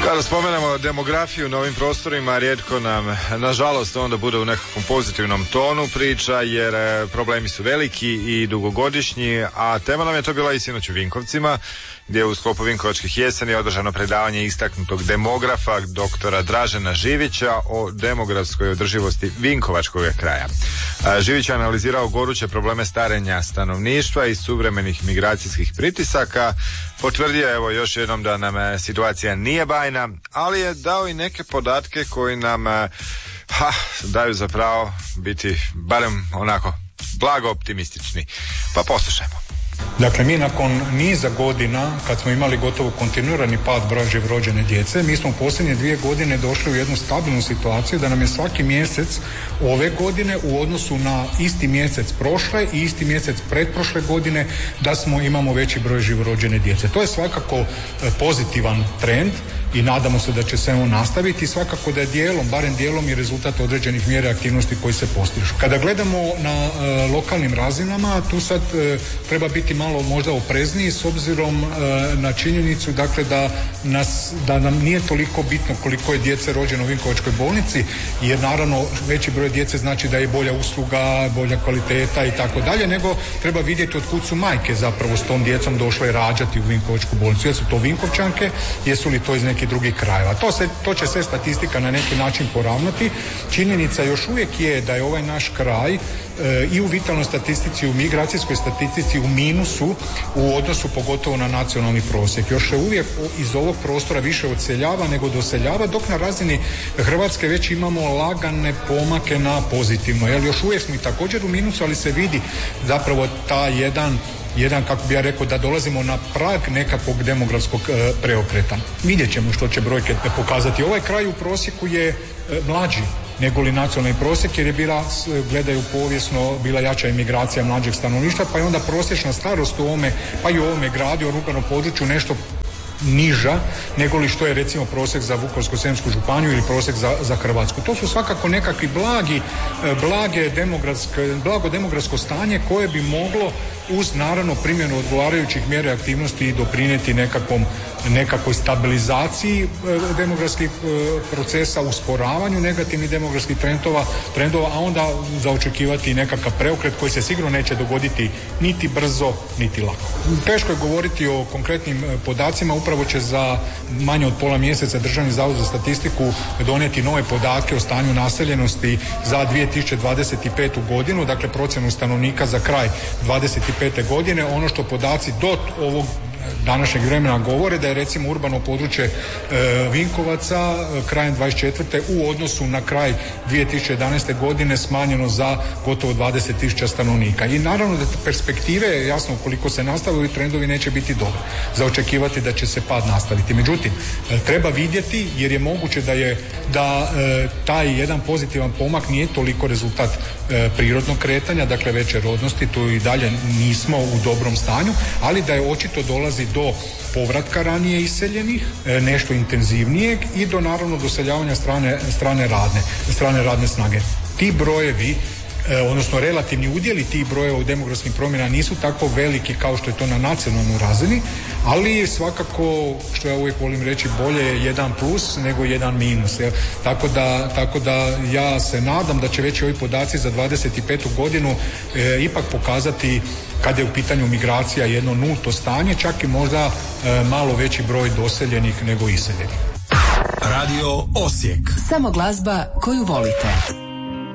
Kada spomenemo demografiju na ovim prostorima, rijetko nam, nažalost, onda bude u nekakvom pozitivnom tonu priča, jer problemi su veliki i dugogodišnji, a tema nam je to bila i sinoć u Vinkovcima, gdje je u sklopu Vinkovačkih jeseni održano predavanje istaknutog demografa doktora Dražena Živića o demografskoj održivosti Vinkovačkog kraja. Živić je analizirao goruće probleme starenja stanovništva i suvremenih migracijskih pritisaka. Potvrdio je, evo, još jednom da nam situacija nije bajna, ali je dao i neke podatke koji nam daju za pravo biti barem onako blago optimistični. Pa poslušajmo. Dakle, mi nakon niza godina, kad smo imali gotovo kontinuirani pad broja živorođene djece, mi smo u posljednje 2 godine došli u jednu stabilnu situaciju da nam je svaki mjesec ove godine u odnosu na isti mjesec prošle i isti mjesec pretprošle godine da imamo veći broj živorođene djece. To je svakako pozitivan trend i nadamo se da će se on nastaviti i svakako da je barem dijelom i rezultat određenih mjera aktivnosti koji se postižu. Kada gledamo na lokalnim razinama, tu sad treba biti malo možda oprezniji s obzirom na činjenicu, dakle, da nam nije toliko bitno koliko je djece rođeno u Vinkovačkoj bolnici, jer naravno veći broj djece znači da je bolja usluga, bolja kvaliteta i tako dalje, nego treba vidjeti od kud su majke zapravo s tom djecom došle rađati u Vinkovačku bolnicu. Jesu to Vinkovčanke, jesu li to iz nekih drugih krajeva. To će sve statistika na neki način poravnati. Činjenica još uvijek je da je ovaj naš kraj i u vitalnoj statistici, u migracijskoj statistici u minusu u odnosu pogotovo na nacionalni prosjek. Još se uvijek iz ovog prostora više odseljava nego doseljava, dok na razini Hrvatske već imamo lagane pomake na pozitivno. Još uvijek smo i također u minusu, ali se vidi zapravo ta jedan, kako bi ja rekao, da dolazimo na prag nekakvog demografskog preokreta. Vidjet ćemo što će brojke pokazati. Ovaj kraj u prosjeku je mlađi nego li nacionalni prosjek, jer je bila, gledaju povijesno, bila jača imigracija mlađeg stanovništva, pa je onda prosječna starost u ovome, pa i u ovome gradu, u urbanom području nešto niža nego li što je recimo prosjek za Vukovarsko-srijemsku županiju ili prosjek za Hrvatsku. To su svakako nekakvi blago demografsko stanje koje bi moglo uz naravno primjenu odgovarajućih mjera i aktivnosti i doprinijeti nekakvoj stabilizaciji demografskih procesa, usporavanju negativnih demografskih trendova, a onda za očekivati i nekakav preokret koji se sigurno neće dogoditi niti brzo, niti lako. Teško je govoriti o konkretnim podacima, upravo će za manje od pola mjeseca Državni zavod za statistiku donijeti nove podatke o stanju naseljenosti za 2025. godinu, dakle procjenu stanovnika za kraj 2025. godine. Ono što podaci do ovog današnjeg vremena govore da je recimo urbano područje Vinkovaca krajem 24. u odnosu na kraj 2011. godine smanjeno za gotovo 20.000 stanovnika. I naravno da taj jasno ukoliko se nastave ovi trendovi neće biti dobri. Za očekivati da će se pad nastaviti. Međutim, treba vidjeti jer je moguće da taj jedan pozitivan pomak nije toliko rezultat prirodnog kretanja, dakle veće rodnosti, tu i dalje nismo u dobrom stanju, ali da je očito dolazi do povratka ranije iseljenih, nešto intenzivnijeg i do naravno doseljavanja strane radne snage. Ti brojevi, odnosno relativni udjeli tih brojeva u demografskim promjenama nisu tako veliki kao što je to na nacionalnoj razini, ali svakako, što ja uvijek volim reći, bolje je jedan plus nego jedan minus. Tako da ja se nadam da će već ovi podaci za 25. godinu ipak pokazati, kad je u pitanju migracija, jedno nulto stanje, čak i možda malo veći broj doseljenih nego iseljenih. Radio Osijek. Samo glazba koju volite.